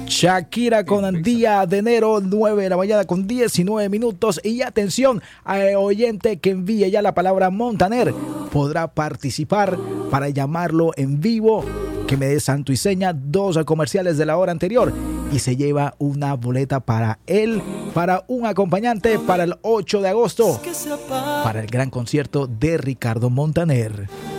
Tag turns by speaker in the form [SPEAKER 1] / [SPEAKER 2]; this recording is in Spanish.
[SPEAKER 1] Shakira con Día de Enero, 9 de la mañana con 19 minutos. Y atención, oyente que envíe ya la palabra Montaner podrá participar para llamarlo en vivo, que me dé santo y seña, 2 comerciales de la hora anterior, y se lleva una boleta para él, para un acompañante para el 8 de agosto, para el gran concierto de Ricardo Montaner.